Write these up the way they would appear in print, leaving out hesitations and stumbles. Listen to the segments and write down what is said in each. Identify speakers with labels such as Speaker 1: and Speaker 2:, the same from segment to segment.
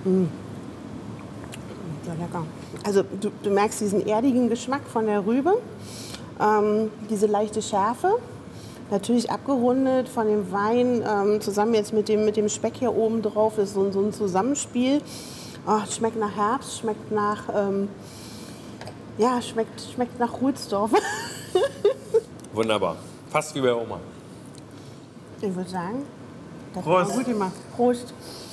Speaker 1: Ja, lecker. Also du merkst diesen erdigen Geschmack von der Rübe, diese leichte Schärfe, natürlich abgerundet von dem Wein, zusammen jetzt mit dem Speck hier oben drauf, ist so ein Zusammenspiel. Oh, schmeckt nach Herbst, schmeckt nach, schmeckt nach Ruhlsdorf.
Speaker 2: Wunderbar. Fast wie bei Oma.
Speaker 1: Ich würde sagen, das
Speaker 2: Prost.
Speaker 1: war gut gemacht. Prost.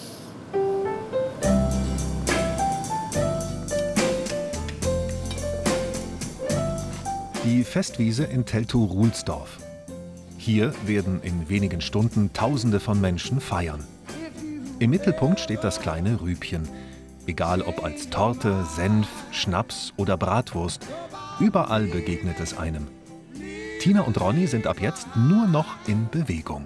Speaker 3: Die Festwiese in Teltow-Ruhlsdorf. Hier werden in wenigen Stunden Tausende von Menschen feiern. Im Mittelpunkt steht das kleine Rübchen. Egal ob als Torte, Senf, Schnaps oder Bratwurst, überall begegnet es einem. Tina und Ronny sind ab jetzt nur noch in Bewegung.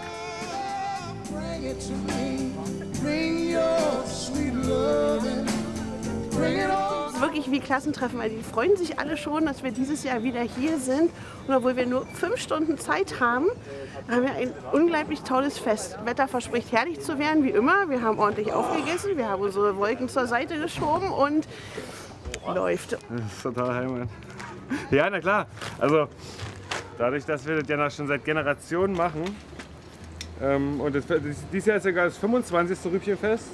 Speaker 1: Wirklich wie Klassentreffen, weil die freuen sich alle schon, dass wir dieses Jahr wieder hier sind. Und obwohl wir nur 5 Stunden Zeit haben, haben wir ein unglaublich tolles Fest. Wetter verspricht herrlich zu werden, wie immer. Wir haben ordentlich aufgegessen, wir haben unsere Wolken zur Seite geschoben und läuft.
Speaker 2: Das ist total Heimat. Ja, na klar. Also dadurch, dass wir das ja schon seit Generationen machen, und dieses Jahr ist ja das 25. Rübchenfest.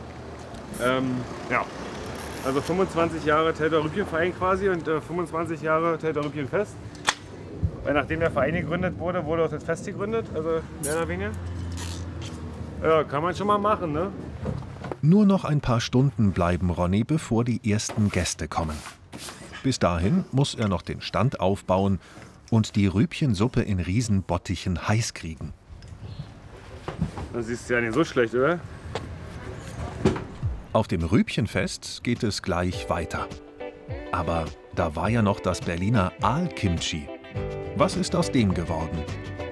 Speaker 2: Ja. Also 25 Jahre Teltower Rübchenverein quasi und 25 Jahre Teltower Rübchenfest. Weil nachdem der Verein gegründet wurde, wurde auch das Fest gegründet, also mehr oder weniger. Ja, kann man schon mal machen, ne?
Speaker 3: Nur noch ein paar Stunden bleiben Ronny, bevor die ersten Gäste kommen. Bis dahin muss er noch den Stand aufbauen und die Rübchensuppe in Riesenbottichen heiß kriegen.
Speaker 2: Das siehst du ja nicht so schlecht, oder?
Speaker 3: Auf dem Rübchenfest geht es gleich weiter. Aber da war ja noch das Berliner Aalkimchi. Was ist aus dem geworden?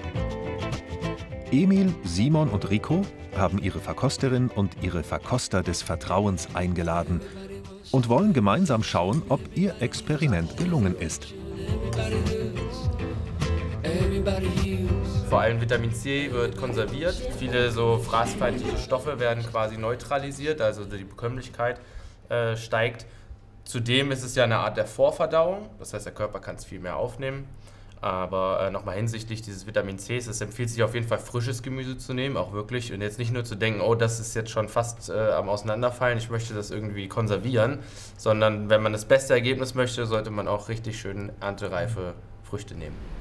Speaker 3: Emil, Simon und Rico haben ihre Verkosterin und ihre Verkoster des Vertrauens eingeladen und wollen gemeinsam schauen, ob ihr Experiment gelungen ist.
Speaker 4: Vor allem Vitamin C wird konserviert. Viele so fraßfeindliche Stoffe werden quasi neutralisiert, also die Bekömmlichkeit steigt. Zudem ist es ja eine Art der Vorverdauung, das heißt, der Körper kann es viel mehr aufnehmen. Aber nochmal hinsichtlich dieses Vitamin C, es empfiehlt sich auf jeden Fall frisches Gemüse zu nehmen, auch wirklich. Und jetzt nicht nur zu denken, oh, das ist jetzt schon fast am Auseinanderfallen, ich möchte das irgendwie konservieren. Sondern wenn man das beste Ergebnis möchte, sollte man auch richtig schön erntereife Früchte nehmen.